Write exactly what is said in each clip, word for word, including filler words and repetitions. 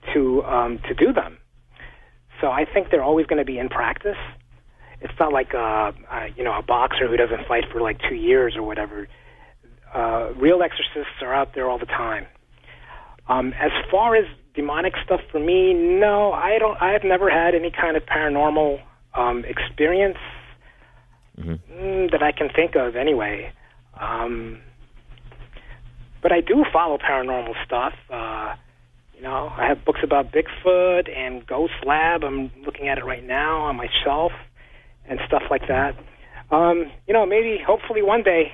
to um, to do them. So I think they're always going to be in practice. It's not like a, a you know a boxer who doesn't fight for like two years or whatever. Uh, real exorcists are out there all the time. Um, as far as demonic stuff for me, no, I don't. I've never had any kind of paranormal um, experience mm-hmm. mm, that I can think of, anyway. Um, but I do follow paranormal stuff. Uh, you know, I have books about Bigfoot and Ghost Lab. I'm looking at it right now on my shelf and stuff like that. Um, you know, maybe, hopefully, one day.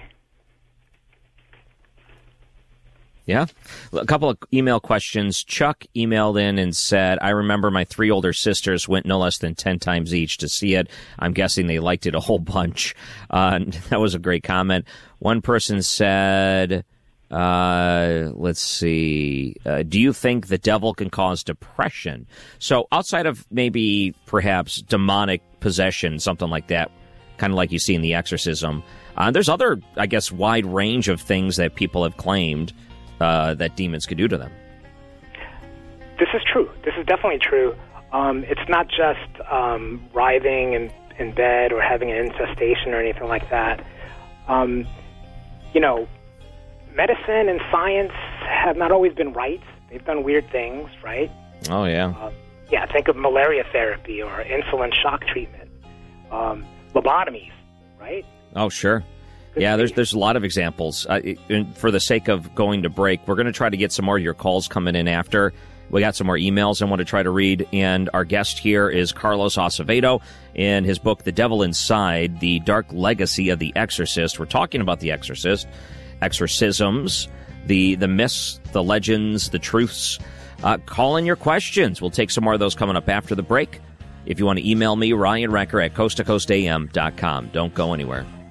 Yeah. A couple of email questions. Chuck emailed in and said, I remember my three older sisters went no less than ten times each to see it. I'm guessing they liked it a whole bunch. Uh, that was a great comment. One person said, uh, let's see, uh, do you think the devil can cause depression? So outside of maybe perhaps demonic possession, something like that, kind of like you see in The Exorcism, uh, there's other, I guess, wide range of things that people have claimed Uh, that demons could do to them. This is true. This is definitely true. Um, it's not just um, writhing in, in bed or having an infestation or anything like that. Um, you know, medicine and science have not always been right. They've done weird things, right? Oh, yeah. Uh, yeah, think of malaria therapy or insulin shock treatment, um, lobotomies, right? Oh, sure. Yeah, there's there's a lot of examples. Uh, for the sake of going to break, we're going to try to get some more of your calls coming in after. We got some more emails I want to try to read, and our guest here is Carlos Acevedo in his book, The Devil Inside, The Dark Legacy of the Exorcist. We're talking about The Exorcist, exorcisms, the, the myths, the legends, the truths. Uh, call in your questions. We'll take some more of those coming up after the break. If you want to email me, Ryan Wrecker at coast to coast a m dot com. Don't go anywhere.